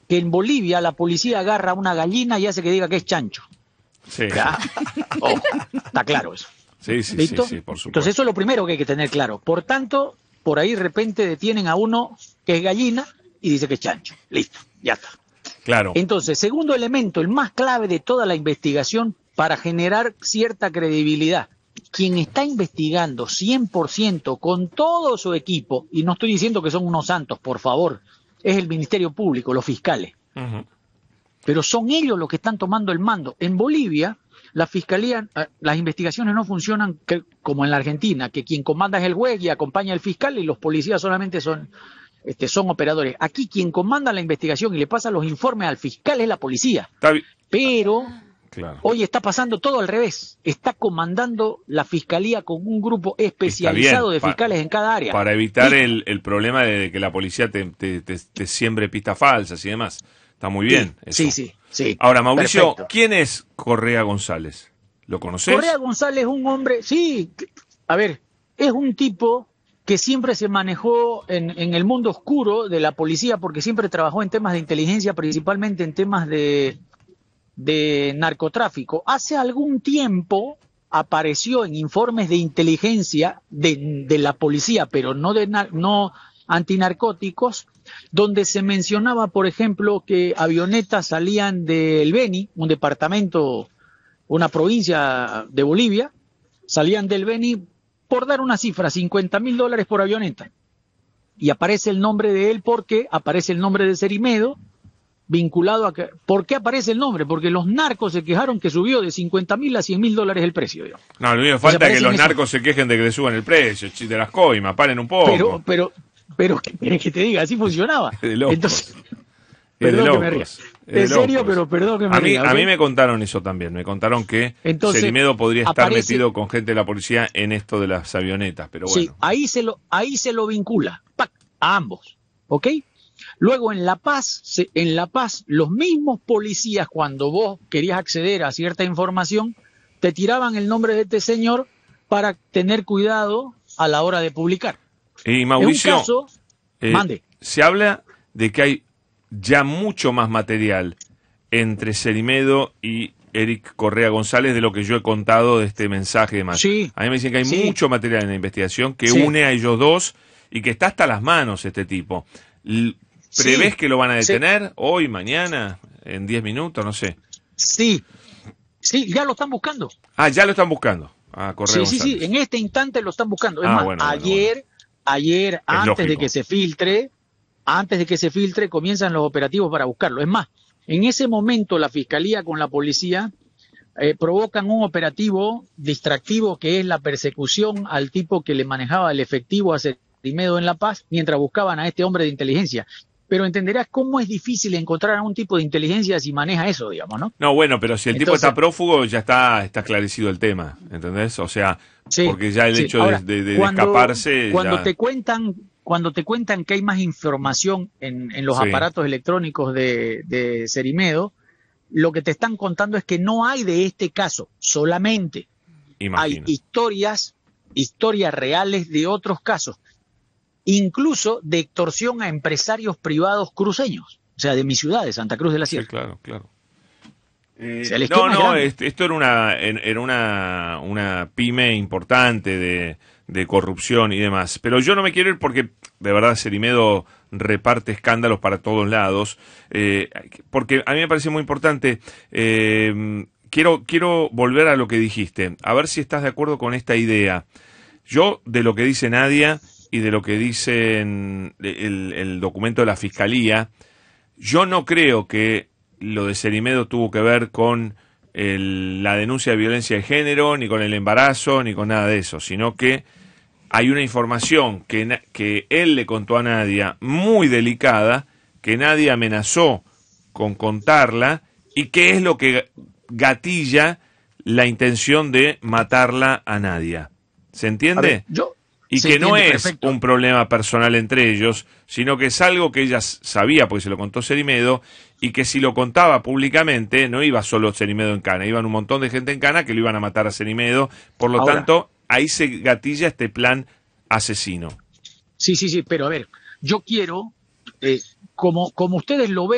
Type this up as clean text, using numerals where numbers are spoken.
que en Bolivia la policía agarra a una gallina y hace que diga que es chancho. Sí. Ojo, está claro eso. Sí, sí, ¿Listo? sí, por supuesto. Entonces eso es lo primero que hay que tener claro. Por tanto, por ahí de repente detienen a uno que es gallina y dice que es chancho. Listo, ya está. Claro. Entonces, segundo elemento, el más clave de toda la investigación para generar cierta credibilidad. Quien está investigando 100% con todo su equipo, y no estoy diciendo que son unos santos, por favor, es el Ministerio Público, los fiscales. Pero son ellos los que están tomando el mando. En Bolivia, la fiscalía, las investigaciones no funcionan como en la Argentina, que quien comanda es el juez y acompaña al fiscal y los policías solamente son operadores. Aquí quien comanda la investigación y le pasa los informes al fiscal es la policía. Pero claro, hoy está pasando todo al revés. Está comandando la fiscalía con un grupo especializado de fiscales en cada área. Para evitar el problema de que la policía te siembre pistas falsas y demás. Está muy bien. Sí, eso. sí. Ahora, Mauricio, Perfecto. ¿Quién es Correa González? ¿Lo conoces? Correa González es un hombre, sí, a ver, es un tipo que siempre se manejó en el mundo oscuro de la policía porque siempre trabajó en temas de inteligencia, principalmente en temas de narcotráfico. Hace algún tiempo apareció en informes de inteligencia de la policía, pero no antinarcóticos, donde se mencionaba, por ejemplo, que avionetas salían del Beni, un departamento, una provincia de Bolivia, salían del Beni, por dar una cifra, $50.000 por avioneta. Y aparece el nombre de él porque aparece el nombre de Cerimedo, vinculado a que... ¿Por qué aparece el nombre? Porque los narcos se quejaron que subió de $50.000 a $100.000 el precio. Digamos. No, lo único que falta es que los narcos se quejen de que le suban el precio, de las coimas, paren un poco. Pero ¿qué querés que te diga? Así funcionaba. Es de locos. Entonces, perdón que me ría. En serio, pero perdón que me ría. A mí me contaron eso también. Me contaron que Cerimedo podría estar metido con gente de la policía en esto de las avionetas. Pero bueno. Sí, ahí se lo vincula. ¡Pac! A ambos. ¿Ok? Luego en La Paz, los mismos policías, cuando vos querías acceder a cierta información, te tiraban el nombre de este señor para tener cuidado a la hora de publicar. Y Mauricio, en un caso, mande. Se habla de que hay ya mucho más material entre Cerimedo y Eric Correa González de lo que yo he contado de este mensaje y demás. Sí, a mí me dicen que hay mucho material en la investigación que une a ellos dos y que está hasta las manos este tipo. ¿Prevés que lo van a detener hoy, mañana, en 10 minutos? No sé. Sí, ya lo están buscando. Ah, ya lo están buscando. Ah, Correa González. Sí, en este instante lo están buscando. Es más, ayer antes de que se filtre, comienzan los operativos para buscarlo. Es más, en ese momento la Fiscalía con la policía provocan un operativo distractivo que es la persecución al tipo que le manejaba el efectivo a Cerimedo en La Paz mientras buscaban a este hombre de inteligencia. Pero entenderás cómo es difícil encontrar a un tipo de inteligencia si maneja eso, digamos, ¿no? No, bueno, pero si el tipo está prófugo, ya está esclarecido el tema, ¿entendés? O sea, porque ya el hecho Ahora, de escaparse... Cuando te cuentan que hay más información en los aparatos electrónicos de Cerimedo, lo que te están contando es que no hay de este caso, solamente hay historias reales de otros casos, incluso de extorsión a empresarios privados cruceños, o sea, de mi ciudad, de Santa Cruz de la Sierra. Sí, claro. Esto era una pyme importante de corrupción y demás. Pero yo no me quiero ir porque, de verdad, Cerimedo reparte escándalos para todos lados. Porque a mí me parece muy importante. Quiero volver a lo que dijiste. A ver si estás de acuerdo con esta idea. Yo, de lo que dice Nadia y de lo que dice el documento de la Fiscalía, yo no creo que lo de Cerimedo tuvo que ver con la denuncia de violencia de género, ni con el embarazo, ni con nada de eso, sino que hay una información que él le contó a Nadia, muy delicada, que Nadia amenazó con contarla, y que es lo que gatilla la intención de matarla a Nadia. ¿Se entiende? Y que no es un problema personal entre ellos, sino que es algo que ella sabía, porque se lo contó Cerimedo, y que si lo contaba públicamente, no iba solo Cerimedo en cana, iban un montón de gente en cana que lo iban a matar a Cerimedo, por lo tanto, ahí se gatilla este plan asesino. Sí, pero a ver, yo quiero, como ustedes lo ven,